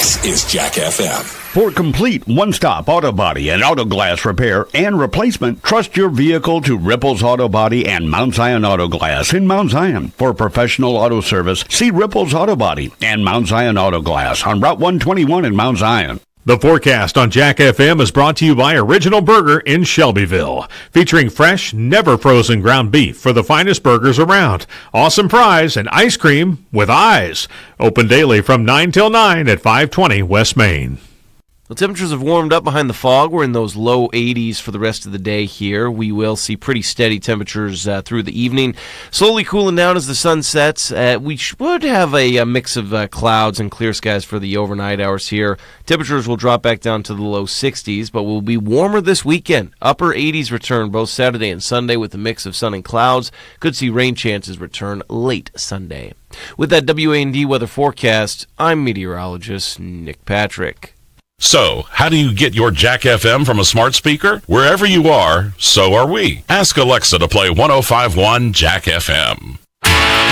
This is Jack FM. For complete one-stop auto body and auto glass repair and replacement, trust your vehicle to Ripples Auto Body and Mount Zion Auto Glass in Mount Zion. For professional auto service, see Ripples Auto Body and Mount Zion Auto Glass on Route 121 in Mount Zion. The forecast on Jack FM is brought to you by Original Burger in Shelbyville, featuring fresh, never frozen ground beef for the finest burgers around. Awesome fries and ice cream with eyes. Open daily from 9 till 9 at 520 West Main. Well, temperatures have warmed up behind the fog. We're in those low 80s for the rest of the day here. We will see pretty steady temperatures through the evening. Slowly cooling down as the sun sets. We should have a mix of clouds and clear skies for the overnight hours here. Temperatures will drop back down to the low 60s, but will be warmer this weekend. Upper 80s return both Saturday and Sunday with a mix of sun and clouds. Could see rain chances return late Sunday. With that WAND weather forecast, I'm meteorologist Nick Patrick. So, how do you get your Jack FM from a smart speaker? Wherever you are, so are we. Ask Alexa to play 105.1 Jack FM.